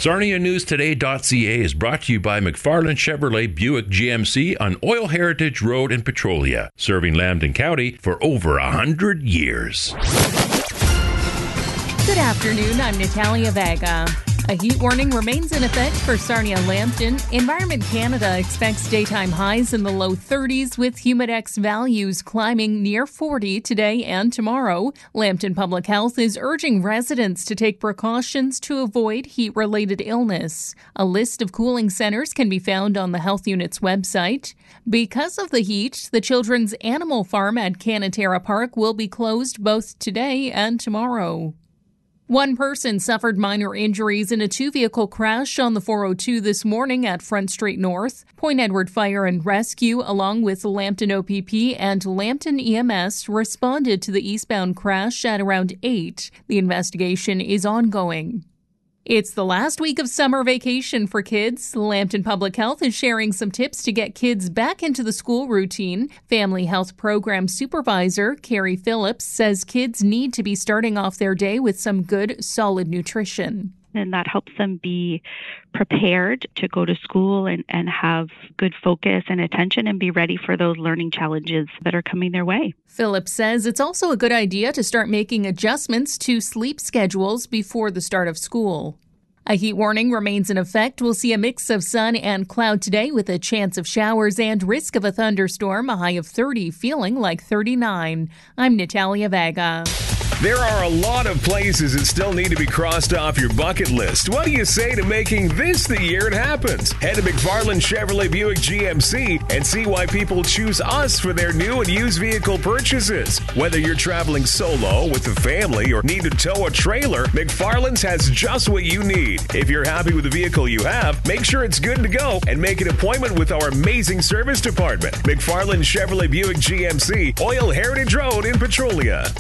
SarniaNewsToday.ca is brought to you by McFarland Chevrolet Buick GMC on Oil Heritage Road in Petrolia, serving Lambton County for over 100 years. Good afternoon, I'm Natalia Vega. A heat warning remains in effect for Sarnia-Lambton. Environment Canada expects daytime highs in the low 30s with humidex values climbing near 40 today and tomorrow. Lambton Public Health is urging residents to take precautions to avoid heat-related illness. A list of cooling centers can be found on the health unit's website. Because of the heat, the Children's Animal Farm at Canatera Park will be closed both today and tomorrow. One person suffered minor injuries in a two-vehicle crash on the 402 this morning at Front Street North. Point Edward Fire and Rescue, along with Lambton OPP and Lambton EMS, responded to the eastbound crash at around 8. The investigation is ongoing. It's the last week of summer vacation for kids. Lambton Public Health is sharing some tips to get kids back into the school routine. Family Health Program Supervisor Carrie Phillips says kids need to be starting off their day with some good, solid nutrition. And that helps them be prepared to go to school and have good focus and attention and be ready for those learning challenges that are coming their way. Phillips says it's also a good idea to start making adjustments to sleep schedules before the start of school. A heat warning remains in effect. We'll see a mix of sun and cloud today with a chance of showers and risk of a thunderstorm, a high of 30, feeling like 39. I'm Natalia Vega. There are a lot of places that still need to be crossed off your bucket list. What do you say to making this the year it happens? Head to McFarland Chevrolet Buick GMC and see why people choose us for their new and used vehicle purchases. Whether you're traveling solo, with the family, or need to tow a trailer, McFarland's has just what you need. If you're happy with the vehicle you have, make sure it's good to go and make an appointment with our amazing service department. McFarland Chevrolet Buick GMC, Oil Heritage Road in Petrolia.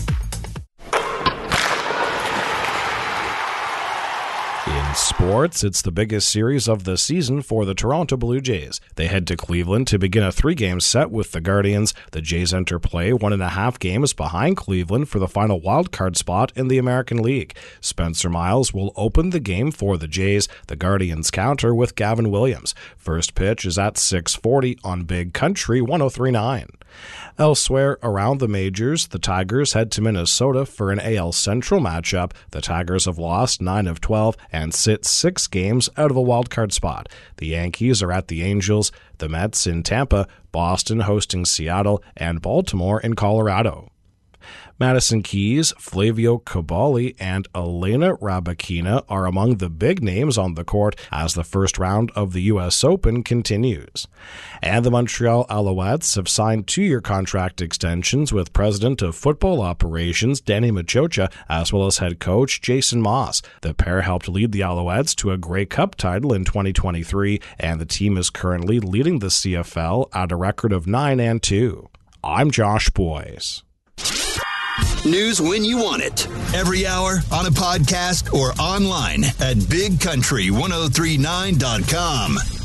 In sports, it's the biggest series of the season for the Toronto Blue Jays. They head to Cleveland to begin a 3-game set with the Guardians. The Jays enter play 1.5 games behind Cleveland for the final wildcard spot in the American League. Spencer Miles will open the game for the Jays. The Guardians counter with Gavin Williams. First pitch is at 6:40 on Big Country 103.9. Elsewhere around the majors, the Tigers head to Minnesota for an AL Central matchup. The Tigers have lost 9 of 12 and sit 6 games out of a wildcard spot. The Yankees are at the Angels, the Mets in Tampa, Boston hosting Seattle, and Baltimore in Colorado. Madison Keys, Flavio Cabali, and Elena Rybakina are among the big names on the court as the first round of the U.S. Open continues. And the Montreal Alouettes have signed 2-year contract extensions with President of Football Operations Danny Machocha as well as head coach Jason Moss. The pair helped lead the Alouettes to a Grey Cup title in 2023, and the team is currently leading the CFL at a record of 9-2. I'm Josh Boyce. News when you want it. Every hour, on a podcast, or online at BigCountry1039.com.